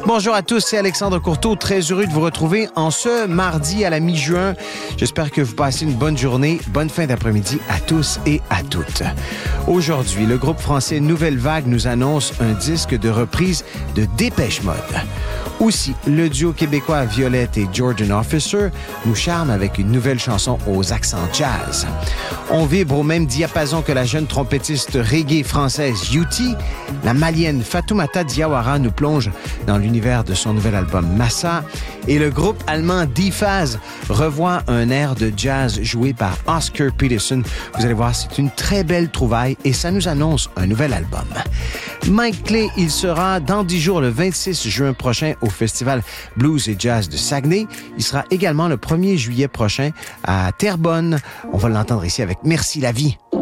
Bonjour à tous, c'est Alexandre Courteau. Très heureux de vous retrouver en ce mardi à la mi-juin. J'espère que vous passez une bonne journée, bonne fin d'après-midi à tous et à toutes. Aujourd'hui, le groupe français Nouvelle Vague nous annonce un disque de reprise de Dépêche Mode. Aussi, le duo québécois Violette et Jordan Officer nous charme avec une nouvelle chanson aux accents jazz. On vibre au même diapason que la jeune trompettiste reggae française Yuti. La malienne Fatoumata Diawara nous plonge dans l'univers de son nouvel album Massa. Et le groupe allemand D-Phase revoit un air de jazz joué par Oscar Peterson. Vous allez voir, c'est une très belle trouvaille et ça nous annonce un nouvel album. Mike Clay, il sera dans 10 jours, le 26 juin prochain, au Festival Blues et Jazz de Saguenay. Il sera également le 1er juillet prochain à Terrebonne. On va l'entendre ici avec Merci la vie.